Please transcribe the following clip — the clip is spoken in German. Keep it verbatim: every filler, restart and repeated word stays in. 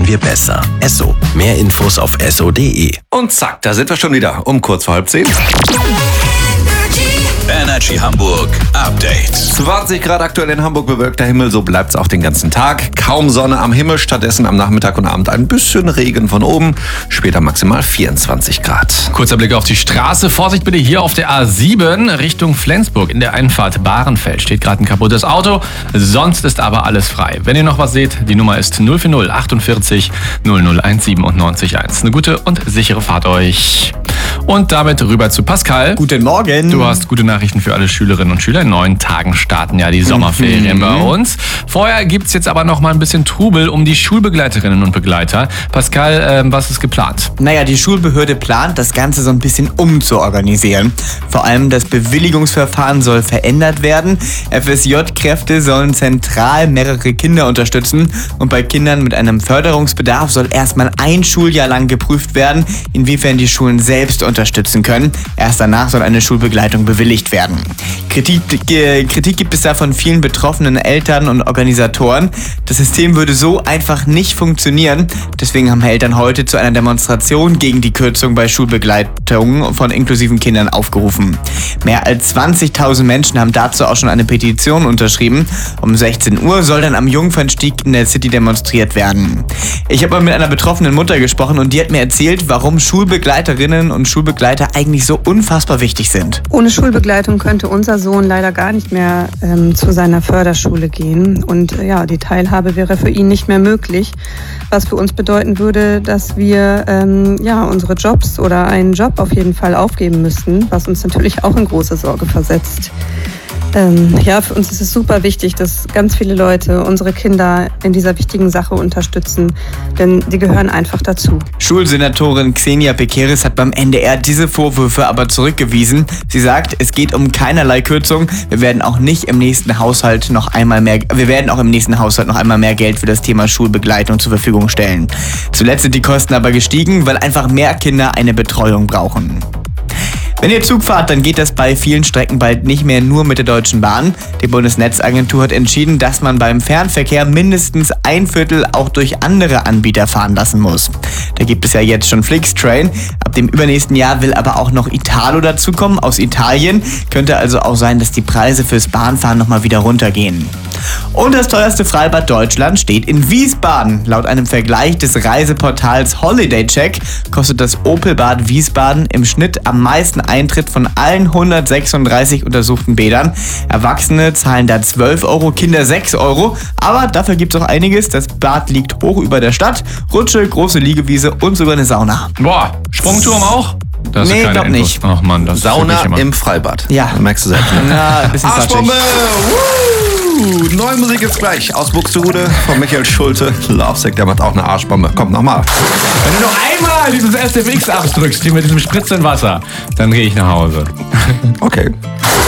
wir besser. Esso. Mehr Infos auf esso punkt de. Und zack, da sind wir schon wieder um kurz vor halb zehn. Energy Hamburg Update. zwanzig Grad aktuell in Hamburg, bewölkter Himmel, so bleibt's auch den ganzen Tag. Kaum Sonne am Himmel, stattdessen am Nachmittag und Abend ein bisschen Regen von oben. Später maximal vierundzwanzig Grad. Kurzer Blick auf die Straße. Vorsicht bitte hier auf der A sieben Richtung Flensburg. In der Einfahrt Bahrenfeld steht gerade ein kaputtes Auto. Sonst ist aber alles frei. Wenn ihr noch was seht, die Nummer ist null vier null achtundvierzig null null siebenundneunzig eins. Eine gute und sichere Fahrt euch. Und damit rüber zu Pascal. Guten Morgen. Du hast gute Nachrichten für alle Schülerinnen und Schüler. In neun Tagen starten ja die Sommerferien mhm. bei uns. Vorher gibt's jetzt aber noch mal ein bisschen Trubel um die Schulbegleiterinnen und Begleiter. Pascal, äh, was ist geplant? Naja, die Schulbehörde plant, das Ganze so ein bisschen umzuorganisieren. Vor allem das Bewilligungsverfahren soll verändert werden. F S J-Kräfte sollen zentral mehrere Kinder unterstützen. Und bei Kindern mit einem Förderungsbedarf soll erstmal ein Schuljahr lang geprüft werden, inwiefern die Schulen selbst unterstützen können. Erst danach soll eine Schulbegleitung bewilligt werden. Kritik, äh, Kritik gibt es da von vielen betroffenen Eltern und Organisatoren. Das System würde so einfach nicht funktionieren. Deswegen haben Eltern heute zu einer Demonstration gegen die Kürzung bei Schulbegleitung von inklusiven Kindern aufgerufen. Mehr als zwanzigtausend Menschen haben dazu auch schon eine Petition unterschrieben. Um sechzehn Uhr soll dann am Jungfernstieg in der City demonstriert werden. Ich habe mal mit einer betroffenen Mutter gesprochen und die hat mir erzählt, warum Schulbegleiterinnen und Schulbegleiter eigentlich so unfassbar wichtig sind. Ohne Schulbegleitung könnte unser Sohn leider gar nicht mehr ähm, zu seiner Förderschule gehen. Und äh, ja, die Teilhabe wäre für ihn nicht mehr möglich. Was für uns bedeuten würde, dass wir ähm, ja, unsere Jobs oder einen Job auf jeden Fall aufgeben müssten, was uns natürlich auch in große Sorge versetzt. Ähm, ja, für uns ist es super wichtig, dass ganz viele Leute unsere Kinder in dieser wichtigen Sache unterstützen, denn die gehören einfach dazu. Schulsenatorin Xenia Pekeris hat beim N D R diese Vorwürfe aber zurückgewiesen. Sie sagt, es geht um keinerlei Kürzung. Wir werden auch nicht im nächsten Haushalt noch einmal mehr, wir werden auch im nächsten Haushalt noch einmal mehr Geld für das Thema Schulbegleitung zur Verfügung stellen. Zuletzt sind die Kosten aber gestiegen, weil einfach mehr Kinder eine Betreuung brauchen. Wenn ihr Zug fahrt, dann geht das bei vielen Strecken bald nicht mehr nur mit der Deutschen Bahn. Die Bundesnetzagentur hat entschieden, dass man beim Fernverkehr mindestens ein Viertel auch durch andere Anbieter fahren lassen muss. Da gibt es ja jetzt schon Flixtrain. Ab dem übernächsten Jahr will aber auch noch Italo dazukommen aus Italien. Könnte also auch sein, dass die Preise fürs Bahnfahren nochmal wieder runtergehen. Und das teuerste Freibad Deutschlands steht in Wiesbaden. Laut einem Vergleich des Reiseportals Holiday Check kostet das Opelbad Wiesbaden im Schnitt am meisten Eintritt von allen hundertsechsunddreißig untersuchten Bädern. Erwachsene zahlen da zwölf Euro, Kinder sechs Euro. Aber dafür gibt es auch einiges. Das Bad liegt hoch über der Stadt. Rutsche, große Liegewiese und sogar eine Sauna. Boah, Sprungturm auch? Das nee, glaub Infos. Nicht. Ach Mann, das Sauna im Freibad. Ja. Das merkst du selbst. Ne? Na, ein bisschen Arschbombe! Woo! Neue Musik jetzt gleich aus Buxtehude von Michael Schulte. Lovesick, der macht auch eine Arschbombe. Kommt nochmal. Wenn du noch einmal dieses S F X abdrückst, hier mit diesem spritzenden Wasser, dann gehe ich nach Hause. Okay.